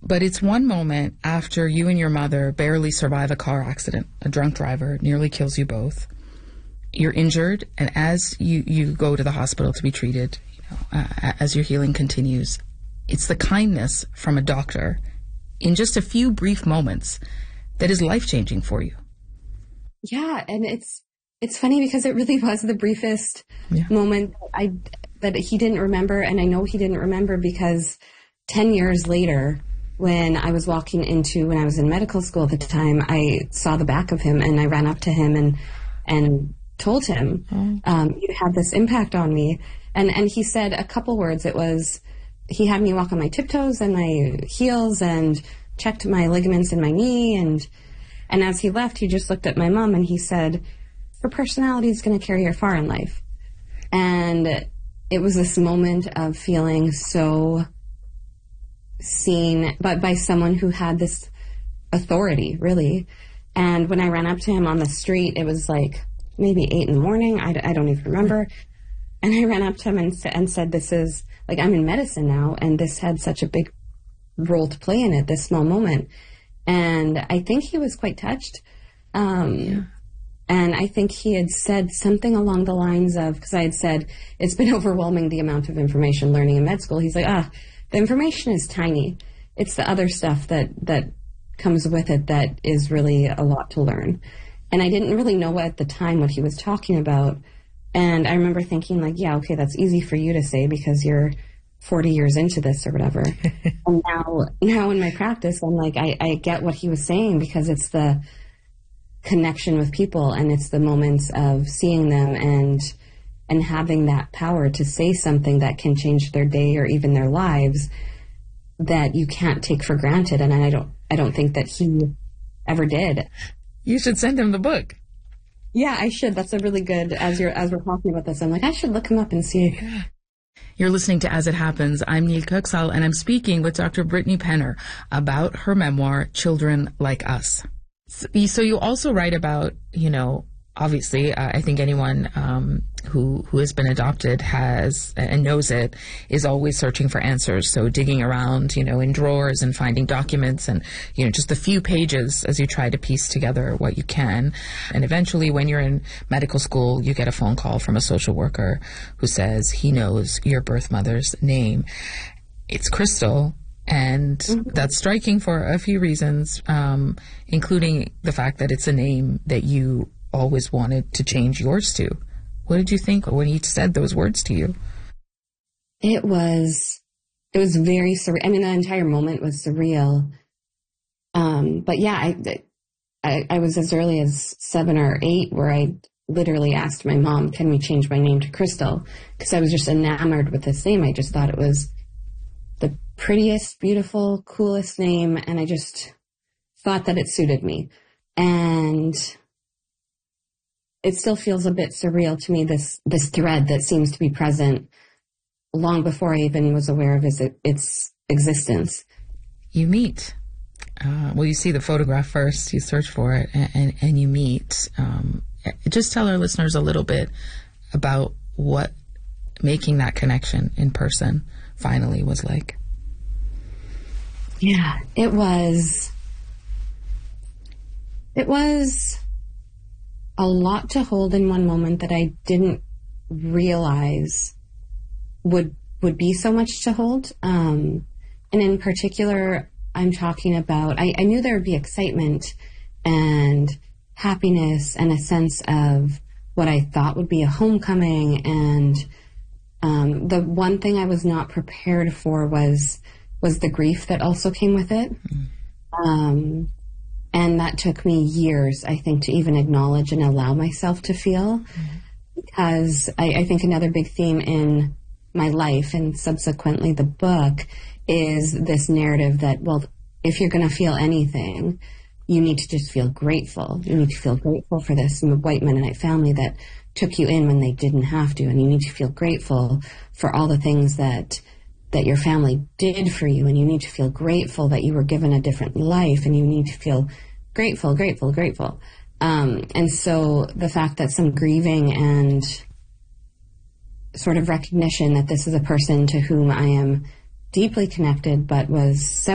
But it's one moment after you and your mother barely survive a car accident. A drunk driver nearly kills you both. You're injured, and as you go to the hospital to be treated, as your healing continues, it's the kindness from a doctor in just a few brief moments that is life-changing for you. Yeah, and it's funny because it really was the briefest moment that he didn't remember, and I know he didn't remember because 10 years later, when I was when I was in medical school at the time, I saw the back of him, and I ran up to him and told him, you had this impact on me. And he said a couple words. It was, he had me walk on my tiptoes and my heels and checked my ligaments in my knee. And as he left, he just looked at my mom and he said, her personality is going to carry her far in life. And it was this moment of feeling so seen, but by someone who had this authority, really. And when I ran up to him on the street, it was like maybe 8 a.m. I don't even remember. And I ran up to him and said, this is, like, I'm in medicine now, and this had such a big role to play in it, this small moment. And I think he was quite touched. And I think he had said something along the lines of, because I had said, it's been overwhelming the amount of information learning in med school. He's like, the information is tiny. It's the other stuff that comes with it that is really a lot to learn. And I didn't really know at the time what he was talking about. And I remember thinking, like, yeah, okay, that's easy for you to say because you're 40 years into this or whatever. And now in my practice, I'm like, I get what he was saying because it's the connection with people and it's the moments of seeing them and having that power to say something that can change their day or even their lives that you can't take for granted. And I don't think that he ever did. You should send him the book. Yeah, I should. That's a really good, as we're talking about this, I'm like, I should look him up and see. You're listening to As It Happens. I'm Neil Kuxal, and I'm speaking with Dr. Brittany Penner about her memoir, Children Like Us. So you also write about, obviously, I think anyone who has been adopted has and knows it is always searching for answers. So digging around, in drawers and finding documents and, just a few pages as you try to piece together what you can. And eventually, when you're in medical school, you get a phone call from a social worker who says he knows your birth mother's name. It's Crystal. And that's striking for a few reasons, including the fact that it's a name that you always wanted to change yours to. What did you think when he said those words to you? It was very surreal. I mean, the entire moment was surreal. But yeah, I was as early as 7 or 8 where I literally asked my mom, can we change my name to Crystal? Because I was just enamored with this name. I just thought it was the prettiest, beautiful, coolest name. And I just thought that it suited me. And it still feels a bit surreal to me, this thread that seems to be present long before I even was aware of its existence. You meet. You see the photograph first, you search for it, and you meet. Just tell our listeners a little bit about what making that connection in person finally was like. Yeah, it was a lot to hold in one moment that I didn't realize would be so much to hold. And in particular, I'm talking about, I knew there would be excitement and happiness and a sense of what I thought would be a homecoming. And the one thing I was not prepared for was the grief that also came with it. And that took me years, I think, to even acknowledge and allow myself to feel. Because I think another big theme in my life and subsequently the book is this narrative that, well, if you're going to feel anything, you need to just feel grateful. You need to feel grateful for this white Mennonite family that took you in when they didn't have to. And you need to feel grateful for all the things that your family did for you. And you need to feel grateful that you were given a different life. And you need to feel grateful. And so the fact that some grieving and sort of recognition that this is a person to whom I am deeply connected, but was